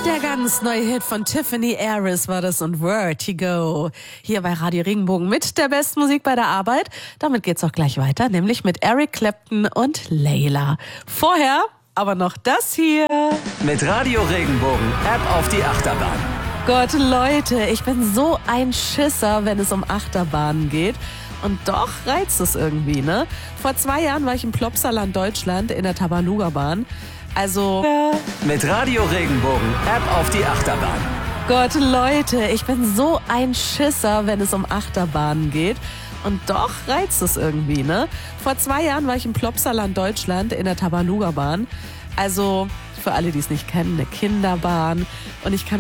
Der ganz neue Hit von Tiffany Harris war das und Vertigo. Hier bei Radio Regenbogen mit der besten Musik bei der Arbeit. Damit geht's auch gleich weiter, nämlich mit Eric Clapton und Layla. Vorher aber noch das hier. Mit Radio Regenbogen, App auf die Achterbahn. Gott, Leute, ich bin so ein Schisser, wenn es um Achterbahnen geht. Und doch reizt es irgendwie, ne? Vor 2 Jahren war ich im Plopsaland Deutschland in der Tabaluga-Bahn. Also Mit Radio Regenbogen, App auf die Achterbahn. Gott, Leute, ich bin so ein Schisser, wenn es um Achterbahnen geht. Und doch reizt es irgendwie, ne? Vor 2 Jahren war ich im Plopsaland Deutschland in der Tabaluga-Bahn. Also für alle, die es nicht kennen, eine Kinderbahn. Und ich kann